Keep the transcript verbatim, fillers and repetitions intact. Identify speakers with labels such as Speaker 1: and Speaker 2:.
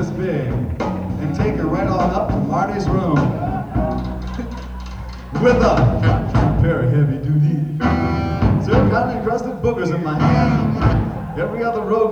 Speaker 1: this big and take her right on up to Marty's room with a pair of heavy-duty zircon-encrusted boogers in my hand. Every other road